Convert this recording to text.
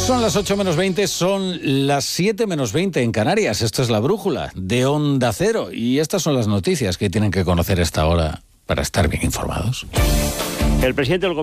Son las 8 menos 20, son las 7 menos 20 en Canarias. Esto es La Brújula de Onda Cero. Y estas son las noticias que tienen que conocer a esta hora para estar bien informados. El presidente del